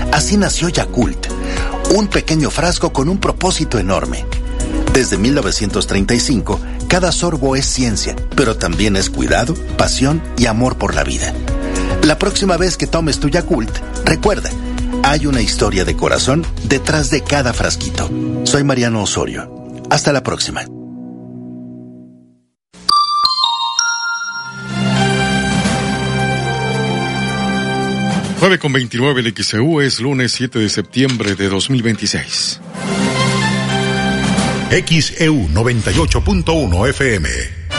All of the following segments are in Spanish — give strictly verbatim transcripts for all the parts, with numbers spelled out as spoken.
Así nació Yakult, un pequeño frasco con un propósito enorme. Desde mil novecientos treinta y cinco, cada sorbo es ciencia, pero también es cuidado, pasión y amor por la vida. La próxima vez que tomes tu Yakult, recuerda, hay una historia de corazón detrás de cada frasquito. Soy Mariano Osorio. Hasta la próxima. nueve con veintinueve en X E U, es lunes siete de septiembre de dos mil veintiséis. X E U noventa y ocho punto uno F M.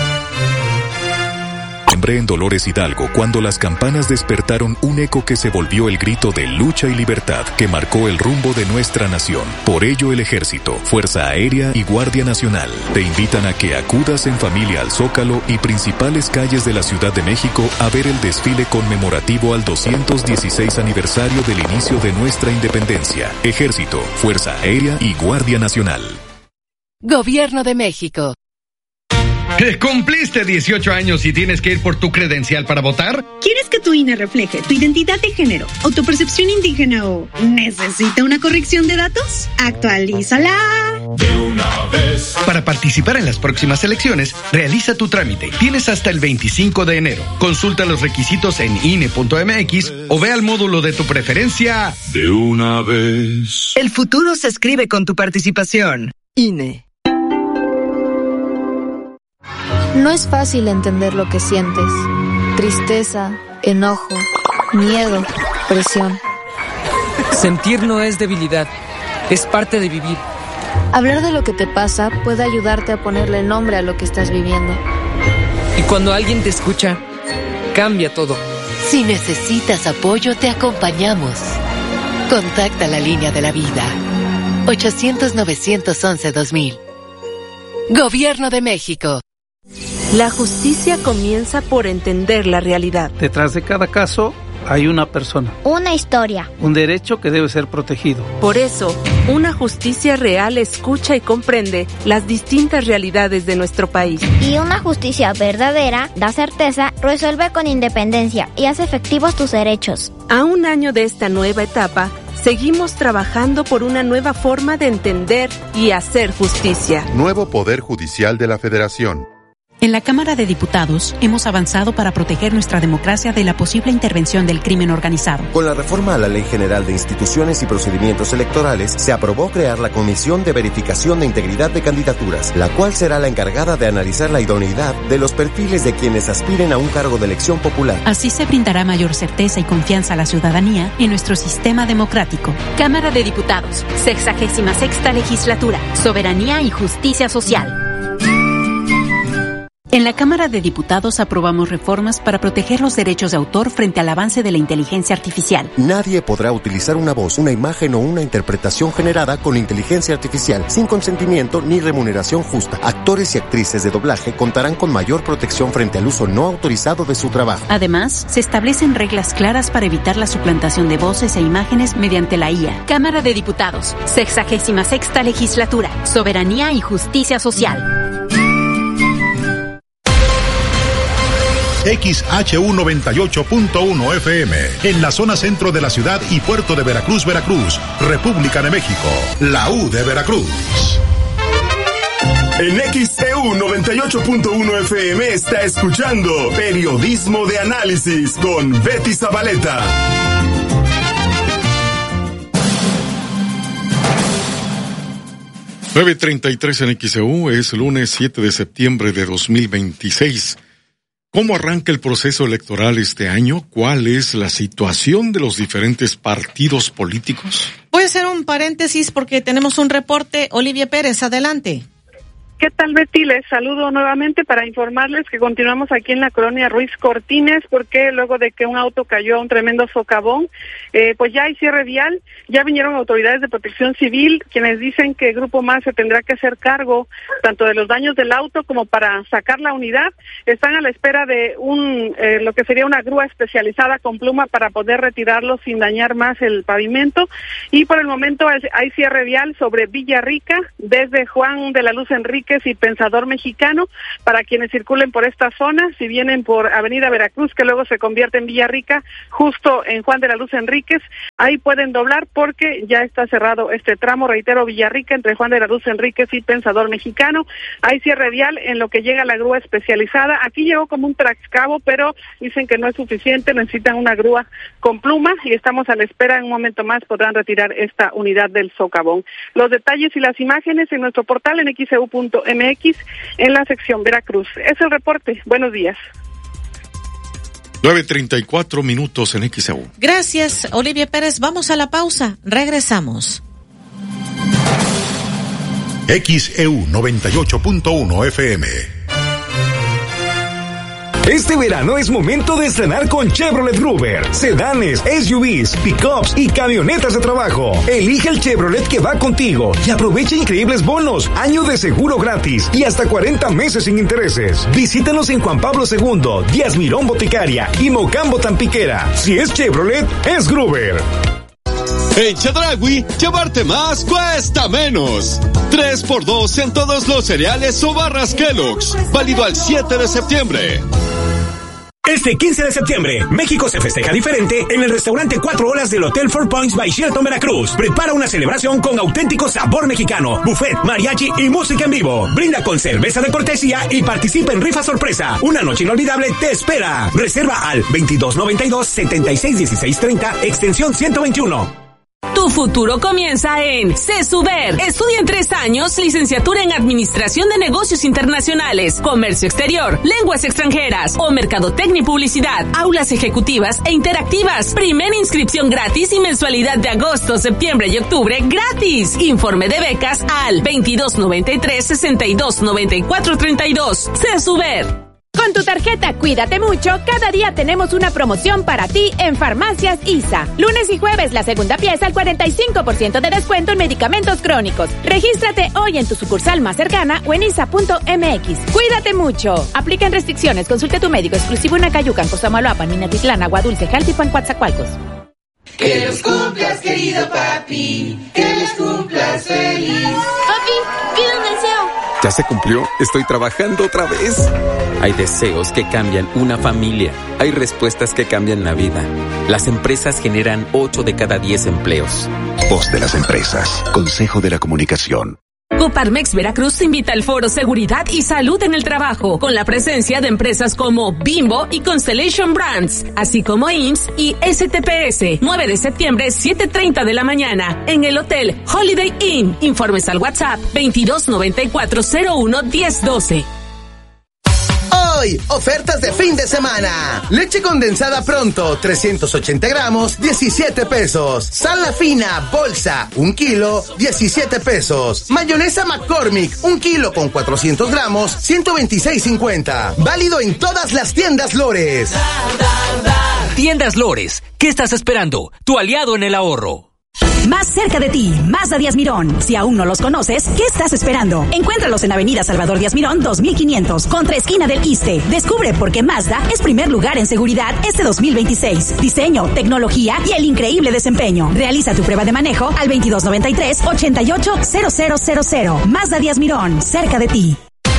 En Dolores Hidalgo, cuando las campanas despertaron un eco que se volvió el grito de lucha y libertad que marcó el rumbo de nuestra nación. Por ello, el Ejército, Fuerza Aérea y Guardia Nacional te invitan a que acudas en familia al Zócalo y principales calles de la Ciudad de México a ver el desfile conmemorativo al doscientos dieciséis aniversario del inicio de nuestra independencia. Ejército, Fuerza Aérea y Guardia Nacional. Gobierno de México. ¿Que cumpliste dieciocho años y tienes que ir por tu credencial para votar? ¿Quieres que tu I N E refleje tu identidad de género o tu percepción indígena o necesita una corrección de datos? ¡Actualízala! De una vez. Para participar en las próximas elecciones, realiza tu trámite. Tienes hasta el veinticinco de enero. Consulta los requisitos en I N E punto M X o ve al módulo de tu preferencia. De una vez. El futuro se escribe con tu participación. I N E. No es fácil entender lo que sientes. Tristeza, enojo, miedo, presión. Sentir no es debilidad, es parte de vivir. Hablar de lo que te pasa puede ayudarte a ponerle nombre a lo que estás viviendo. Y cuando alguien te escucha, cambia todo. Si necesitas apoyo, te acompañamos. Contacta la línea de la vida. ochocientos, novecientos once, dos mil. Gobierno de México. La justicia comienza por entender la realidad. Detrás de cada caso hay una persona. Una historia. Un derecho que debe ser protegido. Por eso, una justicia real escucha y comprende las distintas realidades de nuestro país. Y una justicia verdadera da certeza, resuelve con independencia y hace efectivos tus derechos. A un año de esta nueva etapa, seguimos trabajando por una nueva forma de entender y hacer justicia. Nuevo Poder Judicial de la Federación. En la Cámara de Diputados hemos avanzado para proteger nuestra democracia de la posible intervención del crimen organizado. Con la reforma a la Ley General de Instituciones y Procedimientos Electorales, se aprobó crear la Comisión de Verificación de Integridad de Candidaturas, la cual será la encargada de analizar la idoneidad de los perfiles de quienes aspiren a un cargo de elección popular. Así se brindará mayor certeza y confianza a la ciudadanía en nuestro sistema democrático. Cámara de Diputados, sexagésima sexta legislatura, Soberanía y Justicia Social. En la Cámara de Diputados aprobamos reformas para proteger los derechos de autor frente al avance de la inteligencia artificial. Nadie podrá utilizar una voz, una imagen o una interpretación generada con inteligencia artificial sin consentimiento ni remuneración justa. Actores y actrices de doblaje contarán con mayor protección frente al uso no autorizado de su trabajo. Además, se establecen reglas claras para evitar la suplantación de voces e imágenes mediante la I A. Cámara de Diputados, sexagésima sexta legislatura, Soberanía y Justicia Social. X H U noventa y ocho punto uno F M, en la zona centro de la ciudad y puerto de Veracruz, Veracruz, República de México, la U de Veracruz. En X E U noventa y ocho punto uno F M está escuchando Periodismo de Análisis con Betty Zabaleta. nueve treinta y tres en X E U, es lunes siete de septiembre de dos mil veintiséis. ¿Cómo arranca el proceso electoral este año? ¿Cuál es la situación de los diferentes partidos políticos? Voy a hacer un paréntesis porque tenemos un reporte. Olivia Pérez, adelante. ¿Qué tal, Betty? Les saludo nuevamente para informarles que continuamos aquí en la colonia Ruiz Cortines, porque luego de que un auto cayó a un tremendo socavón, eh, pues ya hay cierre vial, ya vinieron autoridades de protección civil, quienes dicen que el Grupo Más se tendrá que hacer cargo tanto de los daños del auto como para sacar la unidad. Están a la espera de un eh, lo que sería una grúa especializada con pluma para poder retirarlo sin dañar más el pavimento, y por el momento hay cierre vial sobre Villarrica, desde Juan de la Luz Enrique Enríquez y Pensador Mexicano. Para quienes circulen por esta zona, si vienen por Avenida Veracruz, que luego se convierte en Villarrica, justo en Juan de la Luz Enríquez, ahí pueden doblar porque ya está cerrado este tramo, reitero, Villarrica, entre Juan de la Luz Enríquez y Pensador Mexicano. Hay cierre vial en lo que llega la grúa especializada. Aquí llegó como un tracabo, pero dicen que no es suficiente, necesitan una grúa con pluma y estamos a la espera. En un momento más podrán retirar esta unidad del socavón. Los detalles y las imágenes en nuestro portal en x e u punto m x en la sección Veracruz. Es el reporte. Buenos días. nueve treinta y cuatro minutos en X E U. Gracias, Olivia Pérez. Vamos a la pausa. Regresamos. X E U noventa y ocho punto uno F M. Este verano es momento de estrenar con Chevrolet Gruber. Sedanes, S U Vs, pickups y camionetas de trabajo. Elige el Chevrolet que va contigo y aprovecha increíbles bonos, año de seguro gratis y hasta cuarenta meses sin intereses. Visítanos en Juan Pablo segundo, Díaz Mirón Boticaria y Mocambo Tampiquera. Si es Chevrolet, es Gruber. En Chedraui, llevarte más cuesta menos. tres por dos en todos los cereales o barras Kellogg's. Válido al siete de septiembre. Este quince de septiembre, México se festeja diferente en el restaurante Cuatro Olas del Hotel Four Points by Sheraton Veracruz. Prepara una celebración con auténtico sabor mexicano, buffet, mariachi y música en vivo. Brinda con cerveza de cortesía y participa en rifa sorpresa. Una noche inolvidable te espera. Reserva al veintidós noventa y dos, setenta y seis dieciséis treinta, extensión ciento veintiuno. Tu futuro comienza en CESUBER. Estudia en tres años, licenciatura en Administración de Negocios Internacionales, Comercio Exterior, Lenguas Extranjeras o Mercadotecnia y Publicidad. Aulas ejecutivas e interactivas. Primera inscripción gratis y mensualidad de agosto, septiembre y octubre gratis. Informe de becas al veintidós noventa y tres, sesenta y dos noventa y cuatro treinta y dos. CESUBER. Con tu tarjeta Cuídate Mucho, cada día tenemos una promoción para ti en Farmacias I S A. Lunes y jueves, la segunda pieza al cuarenta y cinco por ciento de descuento en medicamentos crónicos. Regístrate hoy en tu sucursal más cercana o en isa punto m x. Cuídate Mucho. Aplican restricciones. Consulte a tu médico exclusivo en Acayucan, Cosamaloapan, Minatitlán, Agua Dulce, Jaltipan, Coatzacoalcos. Que los cumplas, querido papi. Que los cumplas feliz. Papi, pide un deseo. ¿Ya se cumplió? Estoy trabajando otra vez. Hay deseos que cambian una familia. Hay respuestas que cambian la vida. Las empresas generan ocho de cada diez empleos. Voz de las empresas. Consejo de la Comunicación. Coparmex Veracruz invita al Foro Seguridad y Salud en el Trabajo, con la presencia de empresas como Bimbo y Constellation Brands, así como I M S S y S T P S. nueve de septiembre, siete treinta de la mañana, en el Hotel Holiday Inn. Informes al WhatsApp veintidós noventa y cuatro cero uno diez doce. Hoy, ofertas de fin de semana. Leche condensada Pronto, trescientos ochenta gramos, diecisiete pesos. Sal La Fina, bolsa, un kilo, diecisiete pesos. Mayonesa McCormick, un kilo con cuatrocientos gramos, ciento veintiséis cincuenta. Válido en todas las tiendas Lores. Tiendas Lores, ¿qué estás esperando? Tu aliado en el ahorro. Más cerca de ti, Mazda Díaz Mirón. Si aún no los conoces, ¿qué estás esperando? Encuéntralos en Avenida Salvador Díaz Mirón dos mil quinientos, contra esquina del Iste. Descubre por qué Mazda es primer lugar en seguridad este dos mil veintiséis. Diseño, tecnología y el increíble desempeño. Realiza tu prueba de manejo al veintidós noventa y tres, ochenta y ocho, cero cero cero cero. Mazda Díaz Mirón, cerca de ti.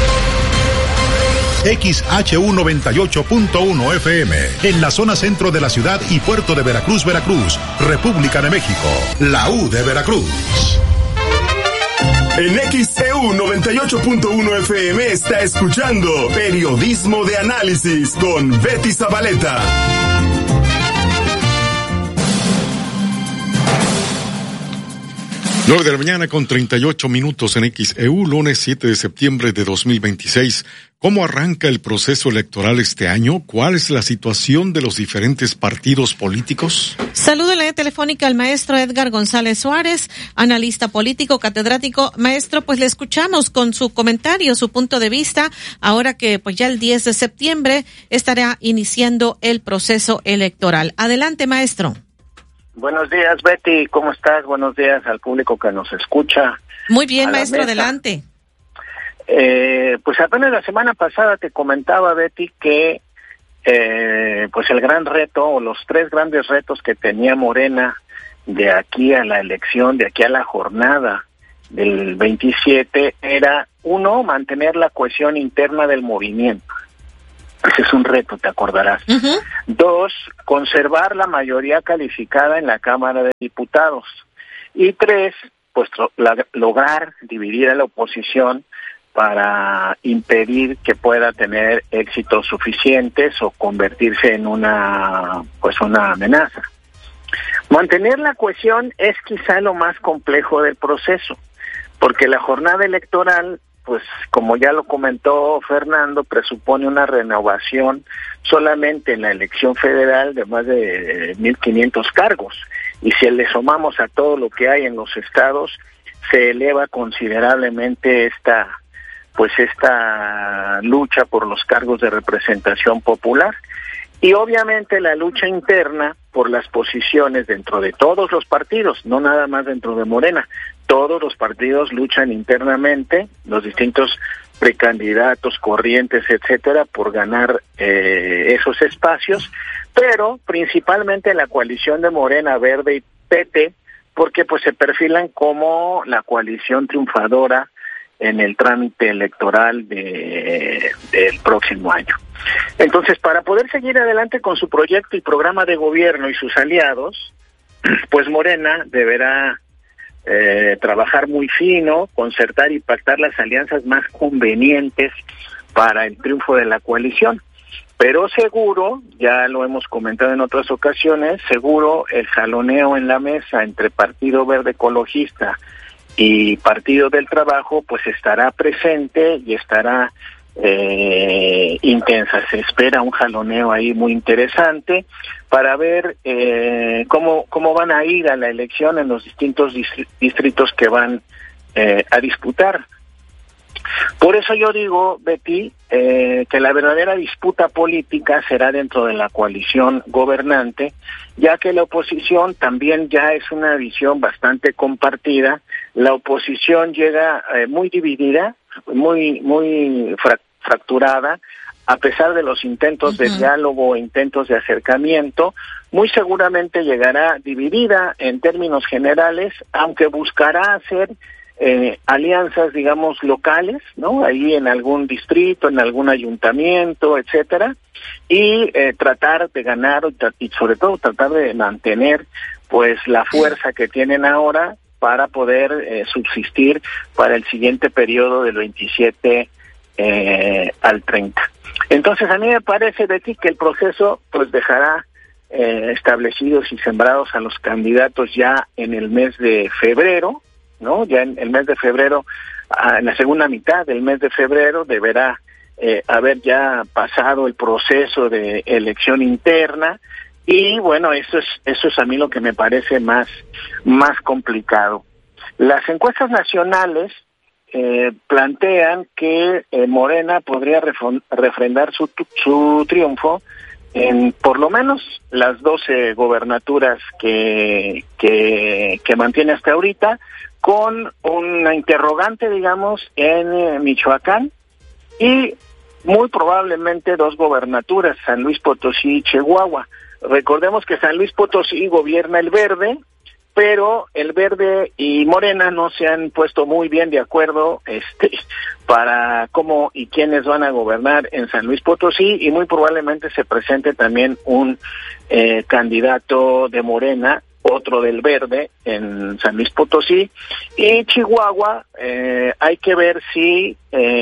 X H U noventa y ocho punto uno F M, en la zona centro de la ciudad y puerto de Veracruz, Veracruz, República de México, la U de Veracruz. En X E U noventa y ocho punto uno F M está escuchando Periodismo de Análisis con Betty Zabaleta. nueve de la mañana con treinta y ocho minutos en X E U, lunes siete de septiembre de dos mil veintiséis. ¿Cómo arranca el proceso electoral este año? ¿Cuál es la situación de los diferentes partidos políticos? Saludo en la telefónica al maestro Edgar González Suárez, analista político, catedrático. Maestro, pues le escuchamos con su comentario, su punto de vista, ahora que pues ya el diez de septiembre estará iniciando el proceso electoral. Adelante, maestro. Buenos días, Betty, ¿cómo estás? Buenos días al público que nos escucha. Muy bien, maestro, adelante. Eh, pues apenas la semana pasada te comentaba, Betty, que eh, pues el gran reto, o los tres grandes retos que tenía Morena de aquí a la elección, de aquí a la jornada del veintisiete era, uno, mantener la cohesión interna del movimiento. Ese es un reto, te acordarás. Uh-huh. Dos, conservar la mayoría calificada en la Cámara de Diputados. Y tres, pues la, lograr dividir a la oposición para impedir que pueda tener éxitos suficientes o convertirse en una, pues una amenaza. Mantener la cohesión es quizá lo más complejo del proceso, porque la jornada electoral, pues como ya lo comentó Fernando, presupone una renovación solamente en la elección federal de más de mil quinientos cargos, y si le sumamos a todo lo que hay en los estados, se eleva considerablemente esta, pues esta lucha por los cargos de representación popular. Y obviamente la lucha interna por las posiciones dentro de todos los partidos, no nada más dentro de Morena. Todos los partidos luchan internamente, los distintos precandidatos, corrientes, etcétera, por ganar eh, esos espacios, pero principalmente la coalición de Morena, Verde y P T, porque pues se perfilan como la coalición triunfadora en el trámite electoral de del próximo año. Entonces, para poder seguir adelante con su proyecto y programa de gobierno y sus aliados, pues Morena deberá eh, trabajar muy fino, concertar y pactar las alianzas más convenientes para el triunfo de la coalición. Pero seguro, ya lo hemos comentado en otras ocasiones, seguro el jaloneo en la mesa entre Partido Verde Ecologista y Partido del Trabajo pues estará presente y estará eh, intensa. Se espera un jaloneo ahí muy interesante para ver eh, cómo cómo van a ir a la elección en los distintos distritos que van eh, a disputar. Por eso yo digo, Betty, eh, que la verdadera disputa política será dentro de la coalición gobernante, ya que la oposición también ya es una visión bastante compartida. La oposición llega eh, muy dividida, muy muy fra- fracturada, a pesar de los intentos uh-huh. de diálogo, intentos de acercamiento, muy seguramente llegará dividida en términos generales, aunque buscará hacer Eh, alianzas, digamos, locales, ¿no? Ahí en algún distrito, en algún ayuntamiento, etcétera, y eh, tratar de ganar y sobre todo tratar de mantener, pues, la fuerza que tienen ahora para poder eh, subsistir para el siguiente periodo del veintisiete eh, al treinta. Entonces, a mí me parece, Betty, que el proceso, pues, dejará eh, establecidos y sembrados a los candidatos ya en el mes de febrero, ¿no? Ya en el mes de febrero, en la segunda mitad del mes de febrero, deberá eh, haber ya pasado el proceso de elección interna, y bueno, eso es eso es a mí lo que me parece más más complicado. Las encuestas nacionales eh, plantean que eh, Morena podría refon- refrendar su su triunfo en por lo menos las doce gobernaturas que que que mantiene hasta ahorita, con una interrogante, digamos, en eh, Michoacán, y muy probablemente dos gobernaturas, San Luis Potosí y Chihuahua. Recordemos que San Luis Potosí gobierna el Verde, pero el Verde y Morena no se han puesto muy bien de acuerdo este para cómo y quiénes van a gobernar en San Luis Potosí, y muy probablemente se presente también un eh, candidato de Morena, otro del Verde en San Luis Potosí, y Chihuahua eh, hay que ver si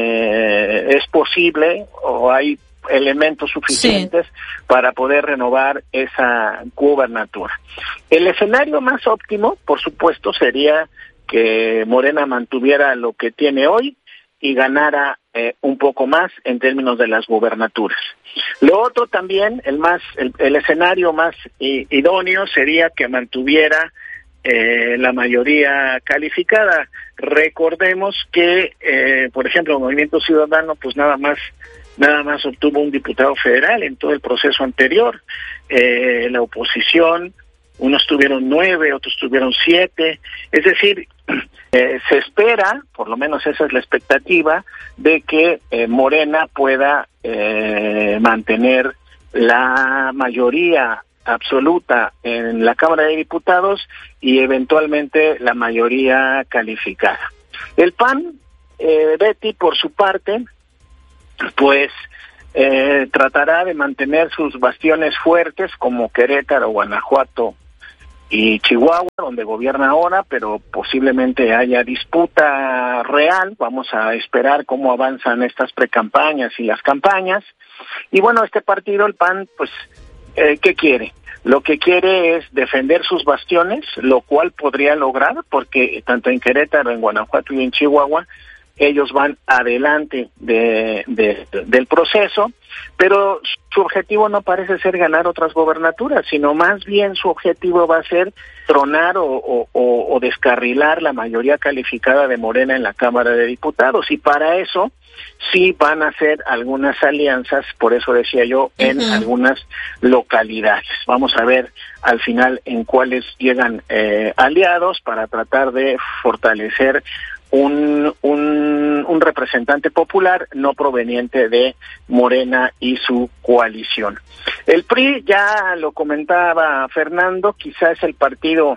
eh, es posible o hay elementos suficientes sí. para poder renovar esa gubernatura. El escenario más óptimo, por supuesto, sería que Morena mantuviera lo que tiene hoy y ganara eh, un poco más en términos de las gubernaturas. Lo otro también, el más, el, el escenario más i, idóneo sería que mantuviera eh, la mayoría calificada. Recordemos que, eh, por ejemplo, el Movimiento Ciudadano, pues nada más nada más obtuvo un diputado federal en todo el proceso anterior. Eh, la oposición, unos tuvieron nueve, otros tuvieron siete. Es decir, eh, se espera, por lo menos esa es la expectativa, de que eh, Morena pueda eh, mantener la mayoría absoluta en la Cámara de Diputados y eventualmente la mayoría calificada. El P A N, eh, Betty, por su parte, pues eh, tratará de mantener sus bastiones fuertes como Querétaro, Guanajuato y Chihuahua, donde gobierna ahora, pero posiblemente haya disputa real. Vamos a esperar cómo avanzan estas precampañas y las campañas. Y bueno, este partido, el P A N, pues, eh, ¿qué quiere? Lo que quiere es defender sus bastiones, lo cual podría lograr, porque tanto en Querétaro, en Guanajuato y en Chihuahua, ellos van adelante de, de, de, del proceso, pero su objetivo no parece ser ganar otras gobernaturas, sino más bien su objetivo va a ser tronar o, o, o, o descarrilar la mayoría calificada de Morena en la Cámara de Diputados, y para eso sí van a hacer algunas alianzas, por eso decía yo, en uh-huh. algunas localidades. Vamos a ver al final en cuáles llegan eh, aliados para tratar de fortalecer Un, un, un representante popular no proveniente de Morena y su coalición. El P R I, ya lo comentaba Fernando, quizás es el partido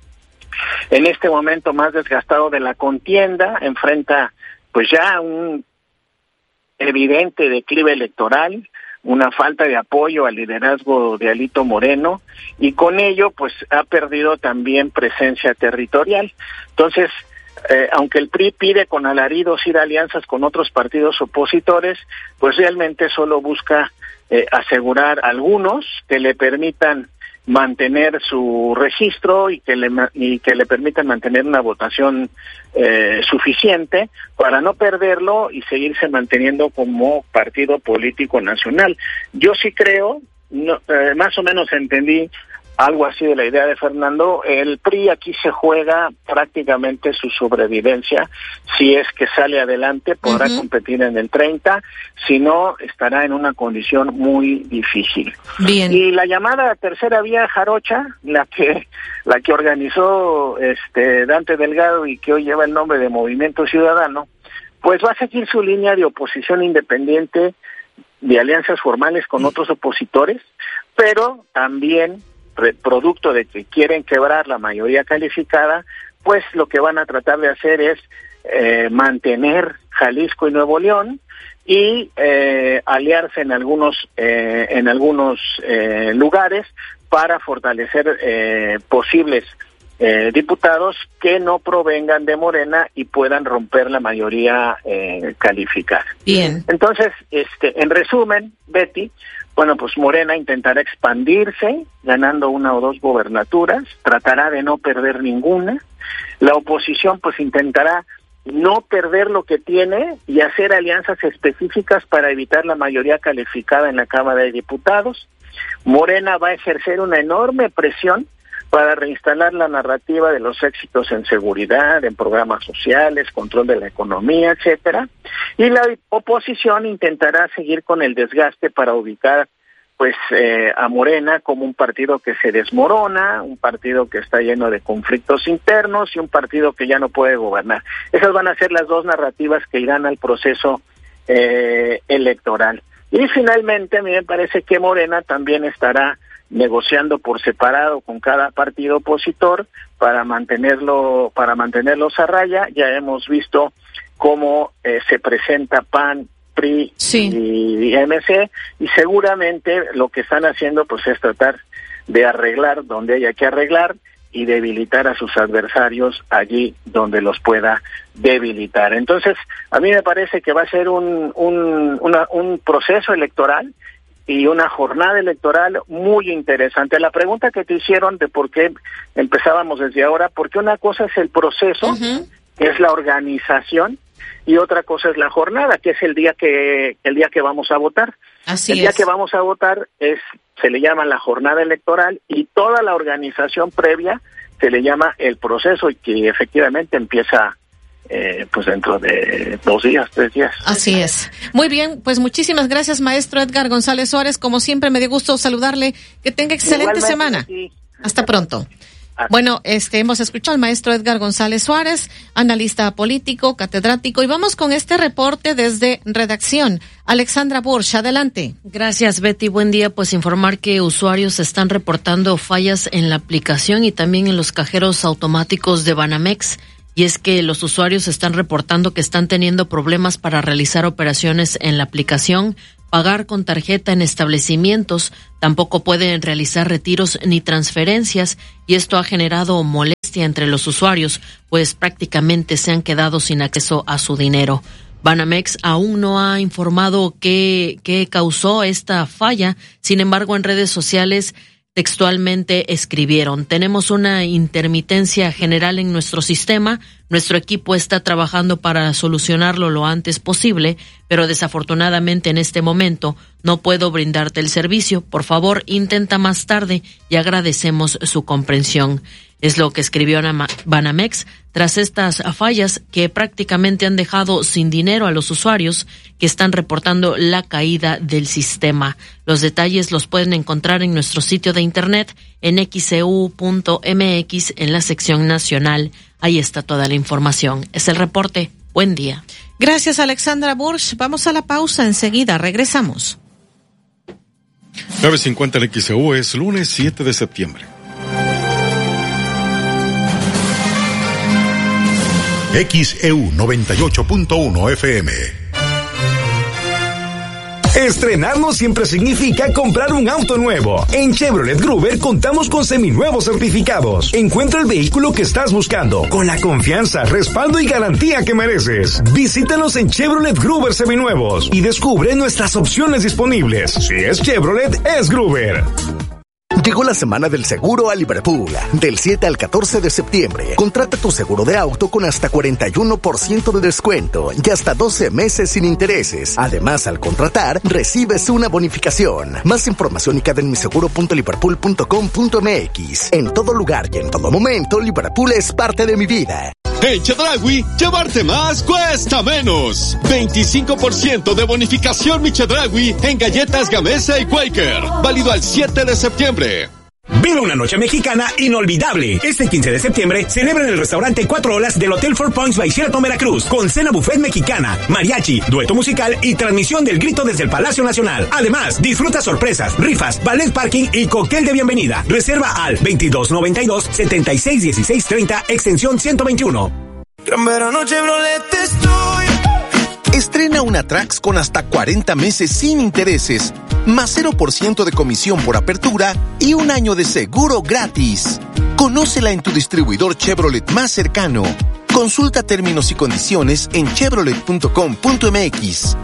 en este momento más desgastado de la contienda, enfrenta pues ya un evidente declive electoral, una falta de apoyo al liderazgo de Alito Moreno, y con ello pues ha perdido también presencia territorial. Entonces, Eh, aunque el P R I pide con alaridos ir a alianzas con otros partidos opositores, pues realmente solo busca eh, asegurar algunos que le permitan mantener su registro y que le y que le permitan mantener una votación eh, suficiente para no perderlo y seguirse manteniendo como partido político nacional. Yo sí creo, no, eh, más o menos entendí algo así de la idea de Fernando. El P R I aquí se juega prácticamente su sobrevivencia. Si es que sale adelante, podrá uh-huh. competir en el treinta, si no, estará en una condición muy difícil. Bien. Y la llamada tercera vía jarocha, la que la que organizó este Dante Delgado y que hoy lleva el nombre de Movimiento Ciudadano, pues va a seguir su línea de oposición independiente, de alianzas formales con otros opositores, pero también producto de que quieren quebrar la mayoría calificada, pues lo que van a tratar de hacer es eh, mantener Jalisco y Nuevo León y eh, aliarse en algunos eh, en algunos eh, lugares para fortalecer eh, posibles eh, diputados que no provengan de Morena y puedan romper la mayoría eh, calificada. Bien. Entonces, este, en resumen, Betty, bueno, pues Morena intentará expandirse, ganando una o dos gobernaturas, tratará de no perder ninguna. La oposición pues intentará no perder lo que tiene y hacer alianzas específicas para evitar la mayoría calificada en la Cámara de Diputados. Morena va a ejercer una enorme presión para reinstalar la narrativa de los éxitos en seguridad, en programas sociales, control de la economía, etcétera. Y la oposición intentará seguir con el desgaste para ubicar pues eh, a Morena como un partido que se desmorona, un partido que está lleno de conflictos internos y un partido que ya no puede gobernar. Esas van a ser las dos narrativas que irán al proceso eh, electoral. Y finalmente a mí me parece que Morena también estará negociando por separado con cada partido opositor para mantenerlo para mantenerlos a raya. Ya hemos visto cómo eh, se presenta P A N, P R I sí. y M C, y seguramente lo que están haciendo pues es tratar de arreglar donde haya que arreglar y debilitar a sus adversarios allí donde los pueda debilitar. Entonces, a mí me parece que va a ser un un una, un proceso electoral y una jornada electoral muy interesante. La pregunta que te hicieron de por qué empezábamos desde ahora, porque una cosa es el proceso, uh-huh. que es la organización, y otra cosa es la jornada, que es el día que el día que vamos a votar. Así el día es. que vamos a votar es se le llama la jornada electoral y toda la organización previa se le llama el proceso, y que efectivamente empieza Eh, pues dentro de dos días, tres días. Así es. Muy bien, pues muchísimas gracias, maestro Edgar González Suárez. Como siempre, me dio gusto saludarle. Que tenga excelente Igualmente, semana. Sí. Hasta pronto. Hasta. Bueno, este, hemos escuchado al maestro Edgar González Suárez, analista político, catedrático, y vamos con este reporte desde redacción. Alexandra Bursch, adelante. Gracias, Betty. Buen día. Pues informar que usuarios están reportando fallas en la aplicación y también en los cajeros automáticos de Banamex y es que los usuarios están reportando que están teniendo problemas para realizar operaciones en la aplicación, pagar con tarjeta en establecimientos, tampoco pueden realizar retiros ni transferencias, y esto ha generado molestia entre los usuarios, pues prácticamente se han quedado sin acceso a su dinero. Banamex aún no ha informado qué, qué causó esta falla, sin embargo en redes sociales textualmente escribieron: tenemos una intermitencia general en nuestro sistema, nuestro equipo está trabajando para solucionarlo lo antes posible, pero desafortunadamente en este momento no puedo brindarte el servicio. Por favor, intenta más tarde y agradecemos su comprensión. Es lo que escribió Banamex tras estas fallas que prácticamente han dejado sin dinero a los usuarios que están reportando la caída del sistema. Los detalles los pueden encontrar en nuestro sitio de internet en x e u punto m x en la sección nacional. Ahí está toda la información. Es el reporte. Buen día. Gracias, Alexandra Bursch. Vamos a la pausa. Enseguida regresamos. nueve cincuenta en X E U, es lunes siete de septiembre. X E U noventa y ocho punto uno F M. Estrenarnos siempre significa comprar un auto nuevo. En Chevrolet Gruber contamos con seminuevos certificados. Encuentra el vehículo que estás buscando con la confianza, respaldo y garantía que mereces. Visítanos en Chevrolet Gruber Seminuevos y descubre nuestras opciones disponibles. Si es Chevrolet, es Gruber. Llegó la semana del seguro a Liverpool. Del siete al catorce de septiembre. Contrata tu seguro de auto con hasta cuarenta y uno por ciento de descuento y hasta doce meses sin intereses. Además, al contratar, recibes una bonificación. Más información y en mi seguro punto liverpool punto com punto m x. En todo lugar y en todo momento, Liverpool es parte de mi vida. En Chedraui, llevarte más cuesta menos. veinticinco por ciento de bonificación Mi Chedraui en galletas Gamesa y Quaker. Válido al siete de septiembre. Vive una noche mexicana inolvidable. Este quince de septiembre celebra en el restaurante Cuatro Olas del Hotel Four Points by Sheraton Veracruz con cena buffet mexicana, mariachi, dueto musical y transmisión del grito desde el Palacio Nacional. Además, disfruta sorpresas, rifas, ballet parking y cóctel de bienvenida. Reserva al veintidós noventa y dos, setenta y seis dieciséis treinta, extensión ciento veintiuno. Gran verano Chevrolet estoy. Estrena una Trax con hasta cuarenta meses sin intereses, más cero por ciento de comisión por apertura y un año de seguro gratis. Conócela en tu distribuidor Chevrolet más cercano. Consulta términos y condiciones en chevrolet punto com punto m x.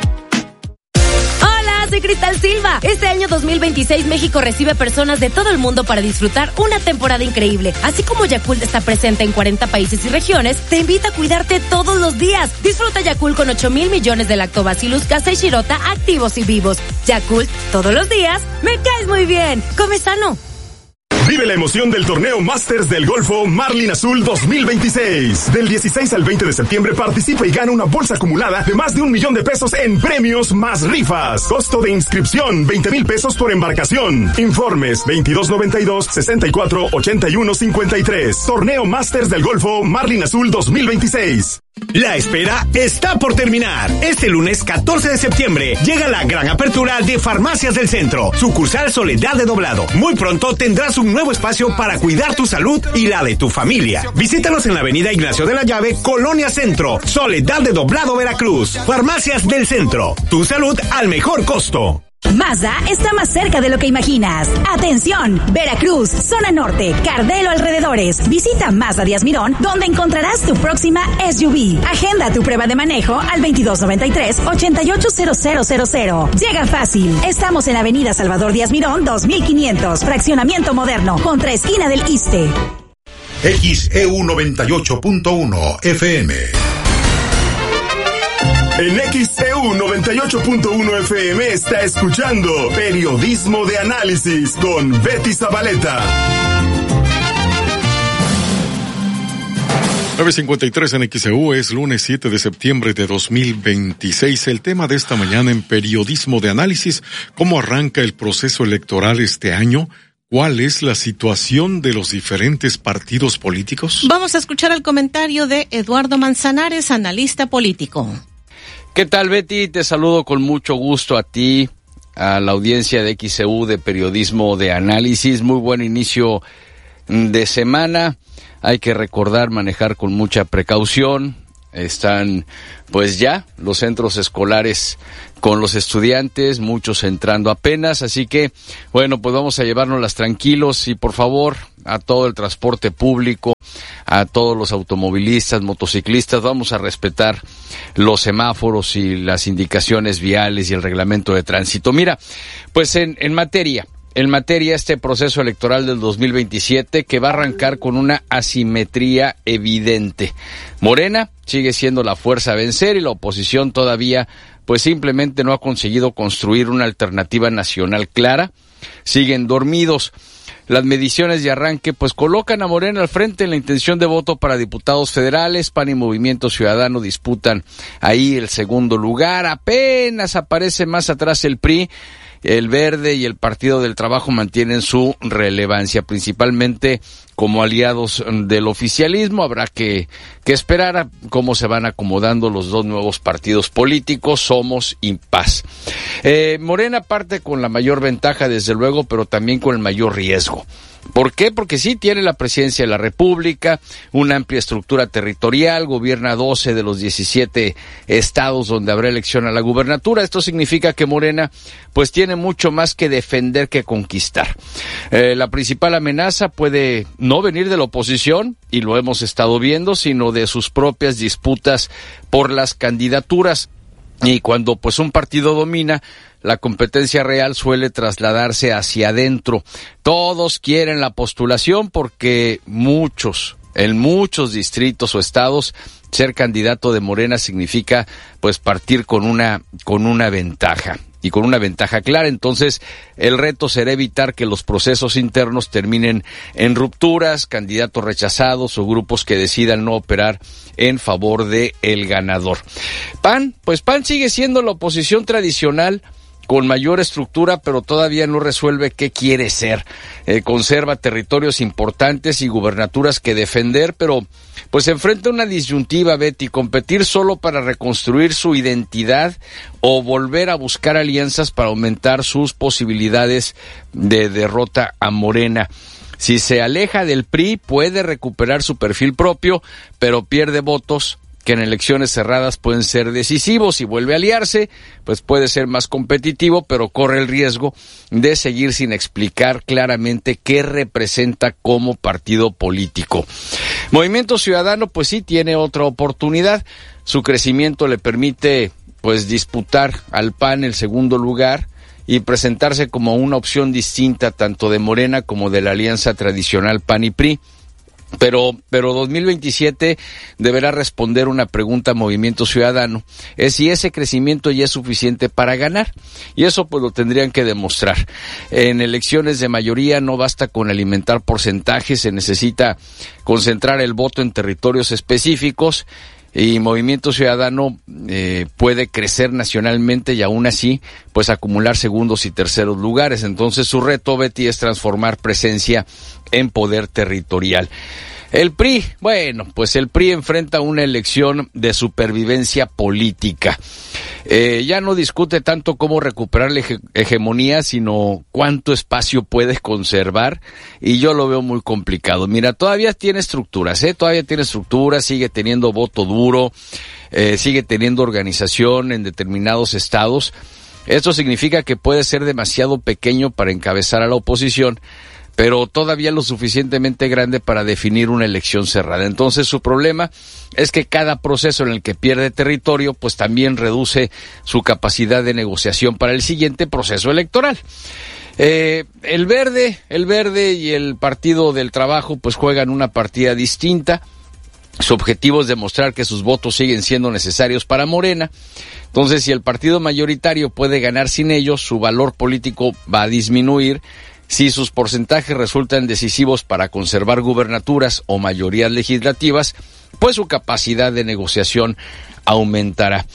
Soy Cristal Silva. Este año dos mil veintiséis México recibe personas de todo el mundo para disfrutar una temporada increíble. Así como Yakult está presente en cuarenta países y regiones, te invita a cuidarte todos los días. Disfruta Yakult con ocho mil millones de Lactobacillus casei shirota activos y vivos. Yakult, todos los días, me caes muy bien. Come sano. Vive la emoción del torneo Masters del Golfo Marlin Azul dos mil veintiséis. Del dieciséis al veinte de septiembre participa y gana una bolsa acumulada de más de un millón de pesos en premios más rifas. Costo de inscripción veinte mil pesos por embarcación. Informes veintidós noventa y dos, sesenta y cuatro, ochenta y uno cincuenta y tres. Torneo Masters del Golfo Marlin Azul dos mil veintiséis. La espera está por terminar. Este lunes catorce de septiembre llega la gran apertura de Farmacias del Centro, sucursal Soledad de Doblado. Muy pronto tendrás un nuevo espacio para cuidar tu salud y la de tu familia. Visítanos en la avenida Ignacio de la Llave, Colonia Centro, Soledad de Doblado, Veracruz. Farmacias del Centro, tu salud al mejor costo. Mazda está más cerca de lo que imaginas. Atención, Veracruz, zona norte, Cardelo alrededores. Visita Mazda Díaz Mirón, donde encontrarás tu próxima S U V. Agenda tu prueba de manejo al veintidós noventa y tres, ochenta y ocho cero cero cero cero. Llega fácil. Estamos en Avenida Salvador Díaz Mirón dos mil quinientos, fraccionamiento moderno, contra esquina del Iste. X E U noventa y ocho punto uno F M. En X E U noventa y ocho punto uno F M está escuchando Periodismo de Análisis con Betty Zabaleta. nueve cincuenta y tres en X E U, es lunes siete de septiembre de dos mil veintiséis. El tema de esta mañana en Periodismo de Análisis: ¿cómo arranca el proceso electoral este año? ¿Cuál es la situación de los diferentes partidos políticos? Vamos a escuchar el comentario de Eduardo Manzanares, analista político. ¿Qué tal, Betty? Te saludo con mucho gusto a ti, a la audiencia de X E U de Periodismo de Análisis. Muy buen inicio de semana. Hay que recordar manejar con mucha precaución. Están pues ya los centros escolares con los estudiantes, muchos entrando apenas, así que bueno, pues vamos a llevárnoslas tranquilos y por favor a todo el transporte público, a todos los automovilistas, motociclistas, vamos a respetar los semáforos y las indicaciones viales y el reglamento de tránsito. Mira, pues en, en materia En materia este proceso electoral del dos mil veintisiete que va a arrancar con una asimetría evidente. Morena sigue siendo la fuerza a vencer y la oposición todavía pues simplemente no ha conseguido construir una alternativa nacional clara. Siguen dormidos. Las mediciones de arranque pues colocan a Morena al frente en la intención de voto para diputados federales. P A N y Movimiento Ciudadano disputan ahí el segundo lugar. Apenas aparece más atrás el P R I. El Verde y el Partido del Trabajo mantienen su relevancia, principalmente como aliados del oficialismo. Habrá que, que esperar a cómo se van acomodando los dos nuevos partidos políticos, Somos y Paz. Eh, Morena parte con la mayor ventaja, desde luego, pero también con el mayor riesgo. ¿Por qué? Porque sí tiene la presidencia de la República, una amplia estructura territorial, gobierna doce de los diecisiete estados donde habrá elección a la gubernatura. Esto significa que Morena pues tiene mucho más que defender que conquistar. Eh, la principal amenaza puede no venir de la oposición, y lo hemos estado viendo, sino de sus propias disputas por las candidaturas. Y cuando pues un partido domina, la competencia real suele trasladarse hacia adentro. Todos quieren la postulación porque muchos, en muchos distritos o estados, ser candidato de Morena significa pues partir con una, con una ventaja. Y con una ventaja clara. Entonces el reto será evitar que los procesos internos terminen en rupturas, candidatos rechazados o grupos que decidan no operar en favor de el ganador. P A N, pues P A N sigue siendo la oposición tradicional con mayor estructura, pero todavía no resuelve qué quiere ser. Eh, conserva territorios importantes y gubernaturas que defender, pero pues enfrenta una disyuntiva, Betty, competir solo para reconstruir su identidad o volver a buscar alianzas para aumentar sus posibilidades de derrota a Morena. Si se aleja del P R I, puede recuperar su perfil propio, pero pierde votos que en elecciones cerradas pueden ser decisivos. Si vuelve a aliarse, pues puede ser más competitivo, pero corre el riesgo de seguir sin explicar claramente qué representa como partido político. Movimiento Ciudadano, pues sí tiene otra oportunidad. Su crecimiento le permite, pues, disputar al P A N el segundo lugar y presentarse como una opción distinta tanto de Morena como de la alianza tradicional P A N y P R I. Pero, pero dos mil veintisiete deberá responder una pregunta a Movimiento Ciudadano, es si ese crecimiento ya es suficiente para ganar, y eso pues lo tendrían que demostrar. En elecciones de mayoría no basta con alimentar porcentajes, se necesita concentrar el voto en territorios específicos, y Movimiento Ciudadano eh, puede crecer nacionalmente y aún así pues acumular segundos y terceros lugares. Entonces su reto, Betty, es transformar presencia en poder territorial. El P R I, bueno, pues el P R I enfrenta una elección de supervivencia política. Eh, ya no discute tanto cómo recuperar la hege- hegemonía, sino cuánto espacio puede conservar, y yo lo veo muy complicado. Mira, todavía tiene estructuras, ¿eh? Todavía tiene estructuras, sigue teniendo voto duro, eh, sigue teniendo organización en determinados estados. Esto significa que puede ser demasiado pequeño para encabezar a la oposición, pero todavía lo suficientemente grande para definir una elección cerrada. Entonces su problema es que cada proceso en el que pierde territorio, pues también reduce su capacidad de negociación para el siguiente proceso electoral. Eh, el Verde, el Verde y el Partido del Trabajo, pues juegan una partida distinta. Su objetivo es demostrar que sus votos siguen siendo necesarios para Morena. Entonces, si el partido mayoritario puede ganar sin ellos, su valor político va a disminuir. Si sus porcentajes resultan decisivos para conservar gubernaturas o mayorías legislativas, pues su capacidad de negociación aumentará.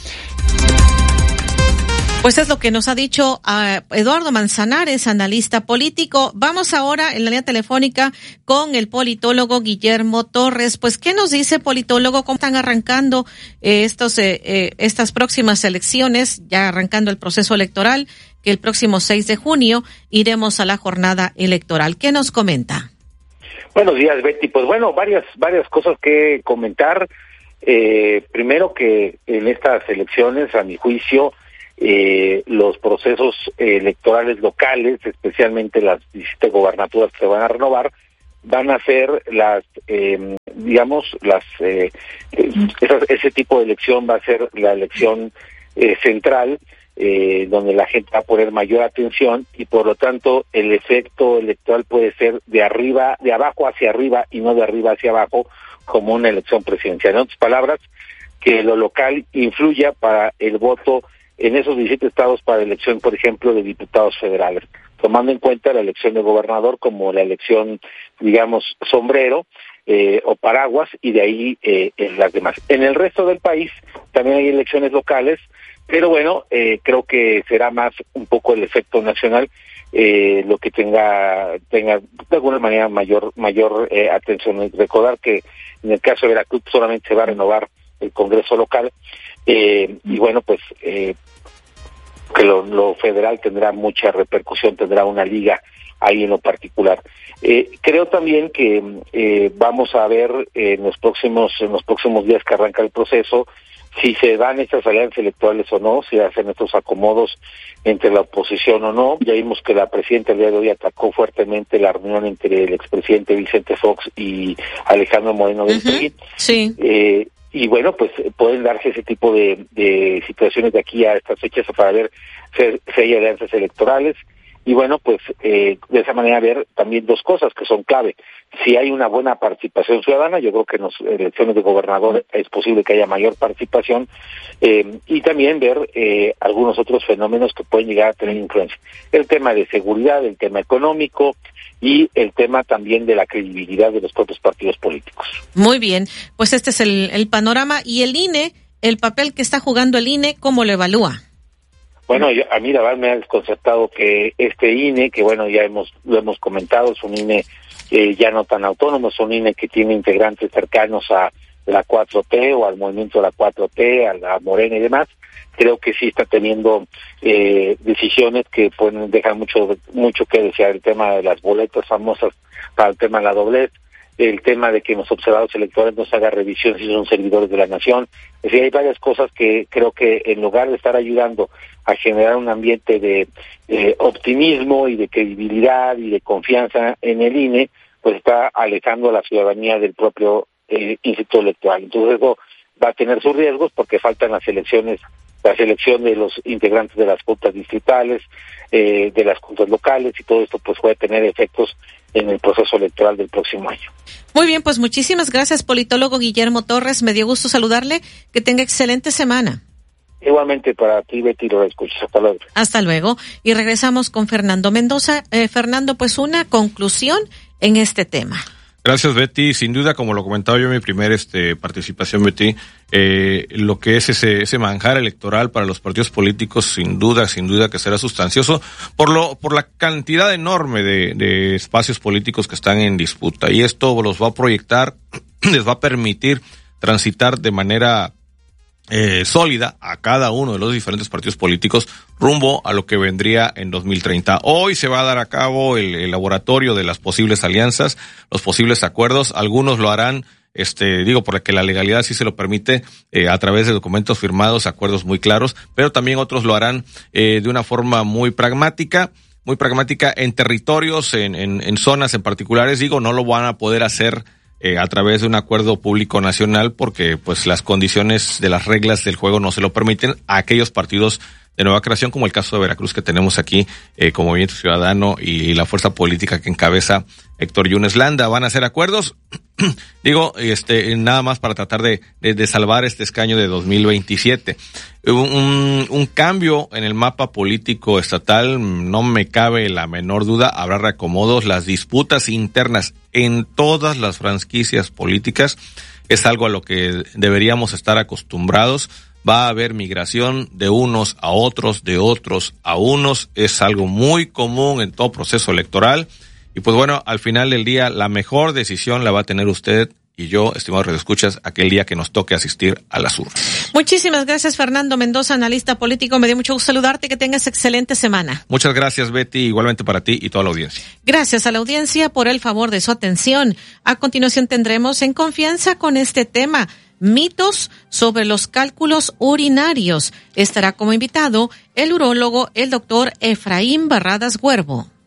Pues es lo que nos ha dicho uh, Eduardo Manzanares, analista político. Vamos ahora en la línea telefónica con el politólogo Guillermo Torres. Pues, ¿qué nos dice, politólogo? ¿Cómo están arrancando eh, estos eh, eh, estas próximas elecciones? Ya arrancando el proceso electoral, que el próximo seis de junio iremos a la jornada electoral. ¿Qué nos comenta? Buenos días, Betty. Pues bueno, varias varias cosas que comentar. Eh, primero que en estas elecciones, a mi juicio, eh, los procesos eh, electorales locales, especialmente las diecisiete gobernaturas que van a renovar, van a ser las, eh, digamos, las eh, esas, ese tipo de elección va a ser la elección eh, central, eh, donde la gente va a poner mayor atención y por lo tanto el efecto electoral puede ser de arriba, de abajo hacia arriba y no de arriba hacia abajo, como una elección presidencial. En otras palabras, que lo local influya para el voto en esos diecisiete estados para la elección, por ejemplo, de diputados federales, tomando en cuenta la elección de gobernador como la elección, digamos, sombrero eh, o paraguas, y de ahí eh, en las demás. En el resto del país también hay elecciones locales, pero bueno, eh, creo que será más un poco el efecto nacional eh, lo que tenga tenga de alguna manera mayor mayor eh, atención. Recordar que en el caso de Veracruz solamente se va a renovar el Congreso local, eh, y bueno, pues eh, que lo, lo federal tendrá mucha repercusión, tendrá una liga ahí en lo particular. Eh, creo también que eh, vamos a ver eh, en los próximos en los próximos días que arranca el proceso si se dan estas alianzas electorales o no, si hacen estos acomodos entre la oposición o no. Ya vimos que la presidenta el día de hoy atacó fuertemente la reunión entre el expresidente Vicente Fox y Alejandro Moreno del P R I. Uh-huh. Sí. Eh, y bueno, pues pueden darse ese tipo de, de situaciones de aquí a estas fechas para ver si, si hay alianzas electorales. Y bueno, pues eh, de esa manera ver también dos cosas que son clave. Si hay una buena participación ciudadana, yo creo que en las elecciones de gobernador es posible que haya mayor participación, eh, y también ver eh, algunos otros fenómenos que pueden llegar a tener influencia. El tema de seguridad, el tema económico y el tema también de la credibilidad de los propios partidos políticos. Muy bien, pues este es el, el panorama. Y el I N E, el papel que está jugando el I N E, ¿cómo lo evalúa? Bueno, yo, a mí la verdad me ha desconcertado que este I N E, que bueno, ya hemos lo hemos comentado, es un I N E eh, ya no tan autónomo, es un I N E que tiene integrantes cercanos a la cuatro T o al movimiento de la cuatro T, a la Morena y demás. Creo que sí está teniendo eh, decisiones que pueden dejar mucho mucho que desear. El tema de las boletas famosas para el tema de la doblez, el tema de que los observadores electorales no se haga revisión si son servidores de la nación. Es decir, hay varias cosas que creo que en lugar de estar ayudando a generar un ambiente de eh, optimismo y de credibilidad y de confianza en el I N E, pues está alejando a la ciudadanía del propio eh, Instituto Electoral. Entonces eso va a tener sus riesgos porque faltan las elecciones, la selección de los integrantes de las juntas distritales, eh, de las juntas locales, y todo esto pues puede tener efectos en el proceso electoral del próximo año. Muy bien, pues muchísimas gracias, politólogo Guillermo Torres. Me dio gusto saludarle. Que tenga excelente semana. Igualmente para ti, Betty, lo escuchas. Hasta luego. Hasta luego. Y regresamos con Fernando Mendoza. Eh, Fernando, pues una conclusión en este tema. Gracias, Betty. Sin duda, como lo comentaba yo en mi primera este, participación, Betty, eh, lo que es ese, ese manjar electoral para los partidos políticos, sin duda, sin duda que será sustancioso por lo, por la cantidad enorme de, de espacios políticos que están en disputa. Y esto los va a proyectar, les va a permitir transitar de manera Eh, sólida a cada uno de los diferentes partidos políticos rumbo a lo que vendría en dos mil treinta. Hoy se va a dar a cabo el, el laboratorio de las posibles alianzas, los posibles acuerdos. Algunos lo harán, este, digo, porque la legalidad sí se lo permite, eh, a través de documentos firmados, acuerdos muy claros, pero también otros lo harán eh, de una forma muy pragmática, muy pragmática en territorios, en, en, en zonas en particulares. Digo, no lo van a poder hacer Eh, a través de un acuerdo público nacional porque pues las condiciones de las reglas del juego no se lo permiten a aquellos partidos de nueva creación, como el caso de Veracruz que tenemos aquí eh, como Movimiento Ciudadano y, y la fuerza política que encabeza Héctor Yunes Landa. Van a hacer acuerdos, digo, este, nada más para tratar de, de, de salvar este escaño de dos mil veintisiete. Un, un cambio en el mapa político estatal, no me cabe la menor duda, habrá reacomodos, las disputas internas en todas las franquicias políticas es algo a lo que deberíamos estar acostumbrados. Va a haber migración de unos a otros, de otros a unos, es algo muy común en todo proceso electoral. Y pues bueno, al final del día, la mejor decisión la va a tener usted y yo, estimados radioescuchas, aquel día que nos toque asistir a las urnas. Muchísimas gracias, Fernando Mendoza, analista político. Me dio mucho gusto saludarte. Que tengas excelente semana. Muchas gracias, Betty, igualmente para ti y toda la audiencia. Gracias a la audiencia por el favor de su atención. A continuación tendremos En Confianza con este tema, mitos sobre los cálculos urinarios. Estará como invitado el urólogo, el doctor Efraín Barradas Huervo.